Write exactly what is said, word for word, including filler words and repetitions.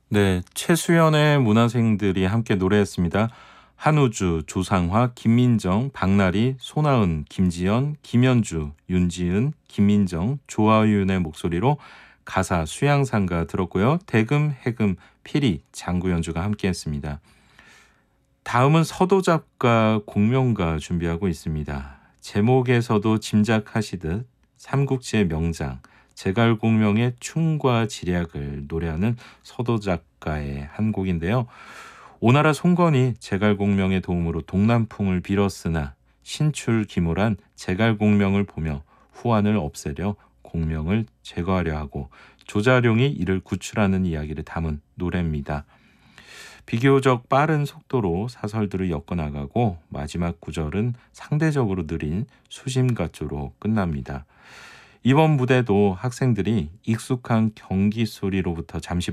네, 최수연의 문화생들이 함께 노래했습니다. 한우주, 조상화, 김민정, 박나리, 소나은, 김지연, 김연주, 윤지은, 김민정, 조아윤의 목소리로 가사 수양상가 들었고요. 대금, 해금, 피리, 장구 연주가 함께했습니다. 다음은 서도작가 공명가 준비하고 있습니다. 제목에서도 짐작하시듯 삼국지의 명장 제갈공명의 충과 지략을 노래하는 서도작가의 한 곡인데요. 오나라 송건이 제갈공명의 도움으로 동남풍을 빌었으나 신출기몰한 제갈공명을 보며 후한을 없애려 공명을 제거하려 하고 조자룡이 이를 구출하는 이야기를 담은 노래입니다. 비교적 빠른 속도로 사설들을 엮어나가고 마지막 구절은 상대적으로 느린 수심가조로 끝납니다. 이번 무대도 학생들이 익숙한 경기 소리로부터 잠시